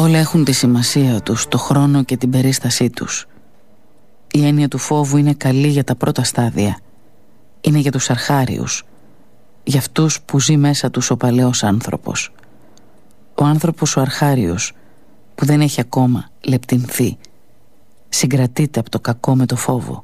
Όλα έχουν τη σημασία τους, το χρόνο και την περίστασή τους. Η έννοια του φόβου είναι καλή για τα πρώτα στάδια. Είναι για τους αρχάριους, για αυτούς που ζει μέσα τους ο παλαιός άνθρωπος. Ο άνθρωπος ο αρχάριος που δεν έχει ακόμα λεπτυνθεί, συγκρατείται από το κακό με το φόβο.